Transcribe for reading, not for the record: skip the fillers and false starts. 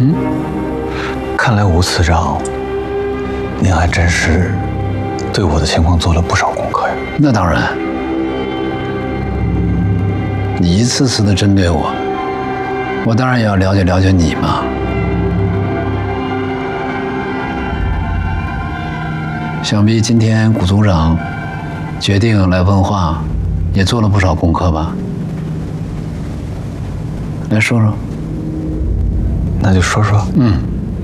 看来吴次长，您还真是对我的情况做了不少功课呀。 那当然，你一次次的针对我，我当然也要了解了解你嘛。想必今天谷组长决定来问话，也做了不少功课吧？来说说。 那就说说。